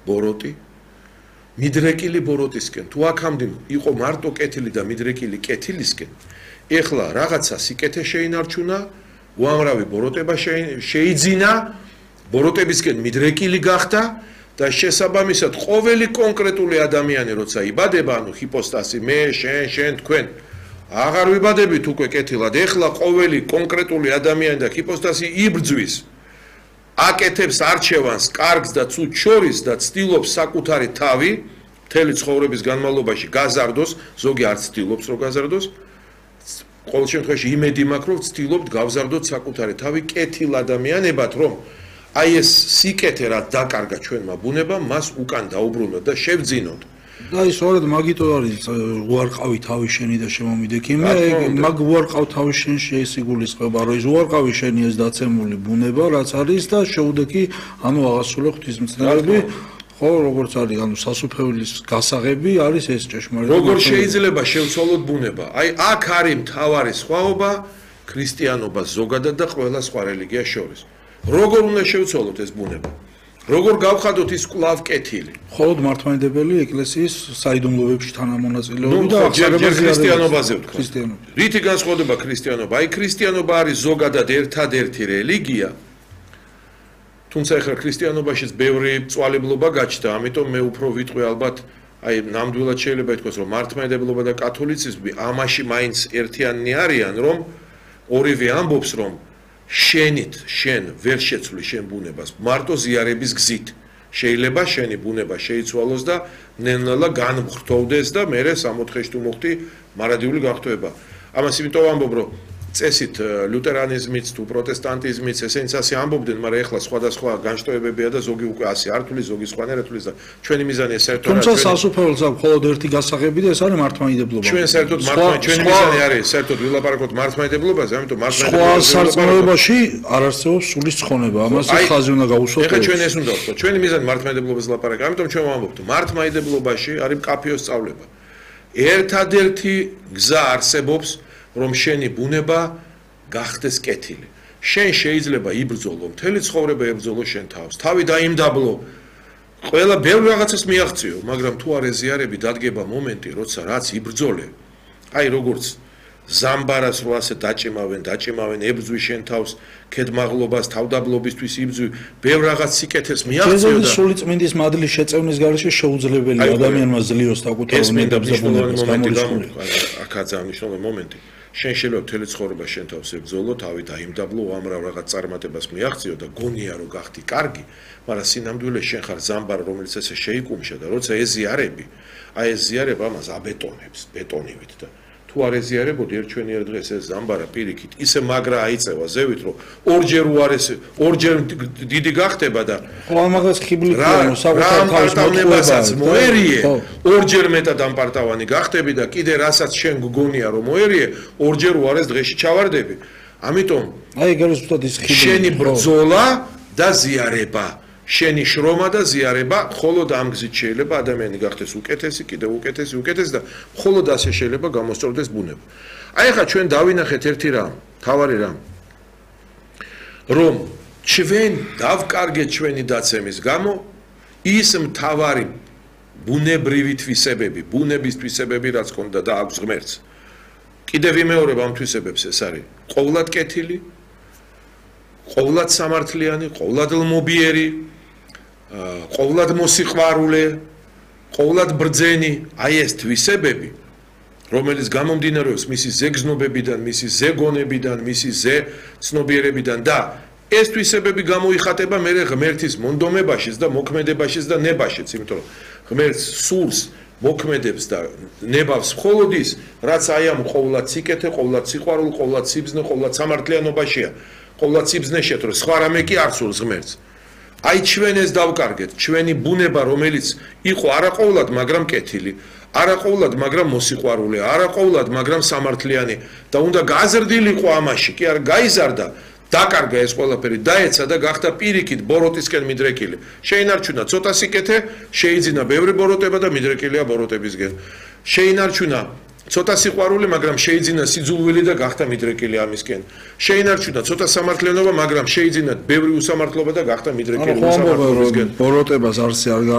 ბოროტი მიდრეკილი ბოროტისკენ თუ აქამდე იყო მარტო კეთილი და მიდრეკილი კეთილისკენ ეხლა რაღაცა სიკეთე შეინარჩუნა უამრავი ბოროტება შეიძინა ბოროტებისკენ მიდრეკილი გახდა და შესაბამისად ყოველი კონკრეტული ადამიანი როცა იბადება ანუ ჰიპოსტასი მე შენ თქვენ აღარ ვიბადებით უკვე კეთილად ეხლა ყოველი კონკრეტული ადამიანი და ჰიპოსტასი იბრძვის აკეთებს არჩევანს კარგს და ცუდს შორის და ცდილობს საკუთარი თავი მთელი ცხოვრების განმავლობაში გაზარდოს ზოგი არ ცდილობს რომ გაზარდოს ყოველ შემთხვევაში იმედი მაქვს რომ ცდილობთ გავზარდოთ საკუთარი თავი კეთილ ადამიანებად რომ აი ეს სიკეთე რა დაკარგა ჩვენმა ბუნებამ მას უკან დაუბრუნოთ და შევძინოთ და ის სწორედ მაგიტო არის უარყავი თავი შენი და შემომიდექი მე მაგ უარყავ თავი შენში ეს იგულისხმება რომ ის უარყავი შენი ეს დაცემული ბუნება რაც არის და შეუდექი ანუ აღასრულე ღვთისმცემლები ხო როგორც არის ანუ სასუფეველის გასაღები არის ეს ჭეშმარიტი როგორ შეიძლება შევცვალოთ ბუნება აი აქ არის მთავარი სხვაობა ქრისტიანობას ზოგადად და ყველა სხვა რელიგიას შორის როგორ უნდა შევცვალოთ ეს ბუნება როგორ გავხადოთ ის კვლავ კეთილი მხოლოდ მართლმადიდებელი ეკლესიის საიდუმლოებში თანამონაწილეობა და ქრისტიანობაზე ვთქვა რითი განსხვავდება ქრისტიანობა აი ქრისტიანობა არის ზოგადად ერთადერთი რელიგია თუმცა ახლა ქრისტიანობაშიც ბევრი წვალებლობა გაჩნდა ამიტომ მე უფრო ვიტყვი ალბათ აი ნამდვილად შეიძლება ითქვას რომ მართლმადიდებლობა და კათოლიციზმი ამაში მაინც ერთიანნი არიან რომ ორივე ამბობს რომ შენ ვერ შეცვლი შენ ბუნებას მარტო ზიარების გზით შეიძლება შენი ბუნება შეიცვალოს და ნელ-ნელა განმხრთოვდეს და მერე 60-ში თუ მოხდი მარადიული გახტოება ამას იმიტომ ამბობ რომ წესით ლუთერანიზმიც თუ პროტესტანტიზმიც ესენიც ასე ამბობდნენ მაგრამ ეხლა სხვადასხვა განშტოებებია და ზოგი უკვე ასე არ თulis ზოგი სხვანაირად თulis და ჩვენი მიზანი ეს საერთოდ თუმცა სასופველს აქვს მხოლოდ ერთი გასაღები და ეს არის მართლმადიდებლობა ჩვენ საერთოდ ჩვენი მიზანი არის საერთოდ ვილაპარაკოთ მართლმადიდებლობაზე ამიტომ მართლმადიდებლობა სხვა საზოგადოებაში არ არსებობს სულის ცხონება ამას ხაზი უნდა გაუსვათ ეხლა ჩვენ ეს უნდა ვთქვათ ჩვენი მიზანი მართლმადიდებლობაზე ლაპარაკი ამიტომ ჩვენ ვამბობთ მართლმადიდებლობაში არის მკაფიო სწავლება ერთადერთი გზა არსებობს რომ შენი ბუნება გახდეს კეთილი. შენ შეიძლება იბრძოლო, მთელი ცხოვრება ებრძოლო შენ თავს. თავი დაიმდაბლო. ყველა ბევრ რაღაცას მიაღწიო, მაგრამ თუ არ ეზიარები დადგება მომენტი, როცა რაც იბრძოლე. აი როგორც ზამბარას რო ასე დაჭიმავენ, ებრძვი შენ თავს, ქედმაღლობას, თავდაბლობისთვის იბრძვი, ბევრ რაღაც სიკეთეს მიაღწიო და სულიწმინდის მადლის შეწევნის გარეშე შეუძლებელია ადამიანმა ძლიოს საკუთარ უნდაბზაბუნებას გამოისმული. აქა ძალიან მნიშვნელოვანი მომენტი. შენ შეიძლება მთელი ცხოვრება შენ თავს ებრძოლო, თავი დაიმდაბლო, უამრავ რაღაც წარმატებას მიაღწიო და გონია რომ გახდი კარგი, მაგრამ სინამდვილეში შენ ხარ ზამბარა, რომელიც ესე შეიკუმშა და როცა ეზიარები, აი ეზიარება ამას აბეტონებს, ბეტონივით და თუ არ ეზიარებოდი ერთჩვენიერ დღეს ეს ზამბარა პირიქით ისე მაგრა აიწევა ზევით რომ ორჯერ დიდი გახდება და ხო ამას ხიბლიკიანო საკუთარ თავის მოტყუებასაც მოერიე ორჯერ მეტად ამპარტავანი გახდები და კიდე რასაც შენ გგონია რომ მოერიე ორჯერ უარეს დღეში ჩავარდები ამიტომ აი ეგ არის უბრალოდ ის ხიბლი შენი ბრძოლა და ზიარება შენი შრომა და ზიარება მხოლოდ ამ გზით შეიძლება ადამიანი გახდეს უკეთესი კიდევ უკეთესი და მხოლოდ ასე შეიძლება გამოსწორდეს ბუნება აი ახლა ჩვენ დავინახეთ ერთი რამ თავარი რამ რომ ჩვენ დავკარგეთ ჩვენი დაცემის გამო ის მთავარი ბუნებრივი თვისებები ბუნების თვისებები რაც ქონდა და აქვს ღმერთს კიდევ ვიმეორებ ამ თვისებებს ეს არის ყოვლად კეთილი ყოვლად სამართლიანი ყოვლად ლმობიერი ყოვლად მოსიყვარულე, ყოვლად ბრძენი, აი ეს თვისებები, რომელიც გამომდინარეობს მისი ზეგზნობებიდან, მისი ზეგონებიდან, მისი ზეცნობიერებიდან და ეს თვისებები გამოიხატება მერე ღმერთის მონდომებაშიც და მოქმედებაშიც და ნებაშიც, იმიტომ რომ ღმერთს სურს მოქმედებს და ნებავს მხოლოდ ის, რაც აი ამ ყოვლად სიკეთე, ყოვლად სიყვარულ, ყოვლად სიბზნე, ყოვლად სამართლიანობაშია, ყოვლად სიბზნეშია, თორე სხვა რამე კი არ სურს ღმერთს. აი ჩვენ ეს დავკარგეთ, ჩვენი ბუნება, რომელიც იყო არაყოვლად, მაგრამ კეთილი, არაყოვლად, მაგრამ მოსიყვარული, არაყოვლად, მაგრამ სამართლიანი და უნდა გაზრდილიყო ამაში, კი არ გაიზარდა, დაკარგა ეს ყველაფერი, დაეცა და გახდა პირიქით ბოროტისკენ მიდრეკილი. შეინარჩუნა ცოტა სიკეთე, შეიძინა ბევრი ბოროტება და მიდრეკილია ბოროტებისგან. შეინარჩუნა ცოტა სიყვარული, მაგრამ შეიძინა სიძულვილი და გახდა მიდრეკილი ამისკენ. შეინარჩუნა ცოტა სამართლიანობა, მაგრამ შეიძინა ბევრი უსამართლობა და გახდა მიდრეკილი უსამართლობისკენ. ბოროტებას არსი არ